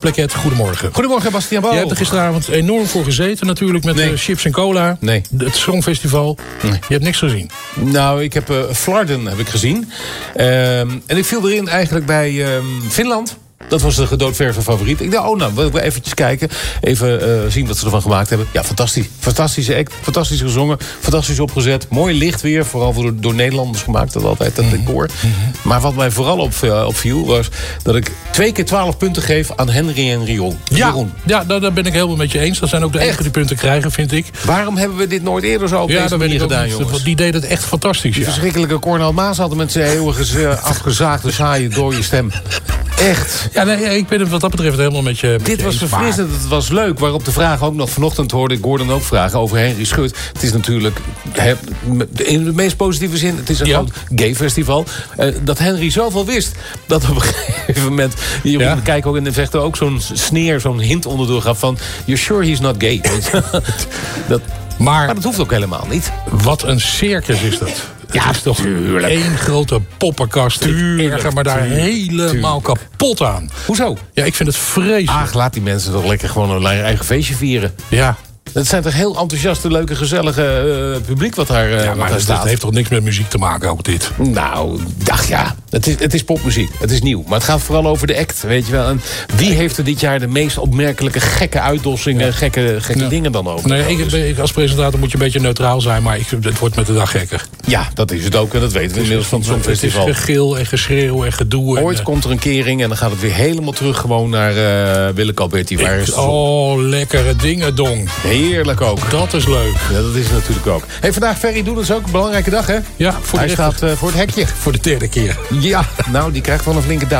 Pleket, goedemorgen. Goedemorgen, Bastiaan Bouw. Jij hebt er gisteravond enorm voor gezeten natuurlijk met chips en cola. Nee. Het Songfestival. Nee. Je hebt niks gezien. Nou, ik heb Flarden gezien. En ik viel erin eigenlijk bij Finland. Dat was de gedoodverven favoriet. Ik dacht, wil ik wel eventjes kijken. Even zien wat ze ervan gemaakt hebben. Ja, fantastisch. Fantastische act. Fantastisch gezongen. Fantastisch opgezet. Mooi licht weer. Vooral door Nederlanders gemaakt. Dat altijd, dat decor. Maar wat mij vooral opviel was dat ik 2 keer 12 punten geef aan Henry en Rion. Ja, daar ben ik helemaal met je eens. Dat zijn ook de enige die punten krijgen, vind ik. Waarom hebben we dit nooit eerder zo op deze manier gedaan, jongens? Die deed het echt fantastisch. Die verschrikkelijke Cornel Maas hadden met zijn eeuwige afgezaagde saaie dode stem. Echt. Ja, nee, ik ben het wat dat betreft helemaal met je. Dit was verfrissend, het was leuk. Waarop de vraag ook nog vanochtend hoorde ik Gordon ook vragen over Henry Schut. Het is natuurlijk in de meest positieve zin. Het is een groot gay festival. Dat Henry zoveel wist. Dat op een gegeven moment. Je kijkt ook in de vechten ook zo'n sneer, zo'n hint onderdoor gaf van. You're sure he's not gay. Maar dat hoeft ook helemaal niet. Wat een circus is dat. Het is toch één grote poppenkast. Ik erger me daar helemaal kapot aan. Hoezo? Ja, ik vind het vreselijk. Ach, laat die mensen toch lekker gewoon een eigen feestje vieren. Ja. Het zijn toch heel enthousiaste, leuke, gezellige publiek wat daar, maar dat staat. Het heeft toch niks met muziek te maken, ook dit? Nou, het is popmuziek. Het is nieuw. Maar het gaat vooral over de act, weet je wel. En wie heeft er dit jaar de meest opmerkelijke gekke uitdossingen, gekke dingen dan over? Nee, als presentator moet je een beetje neutraal zijn, maar het wordt met de dag gekker. Ja, dat is het ook. En dat weten we inmiddels van het Songfestival. Het is gegil en geschreeuw en gedoe. Ooit komt er een kering en dan gaat het weer helemaal terug gewoon naar Willeke Alberti. Lekkere dingen, dong. Heerlijk ook. Dat is leuk. Ja, dat is het natuurlijk ook. Hey, vandaag Ferry Doedens is ook een belangrijke dag, hè? Ja, Hij staat voor het hekje. Voor de derde keer. Ja, nou, die krijgt wel een flinke duw.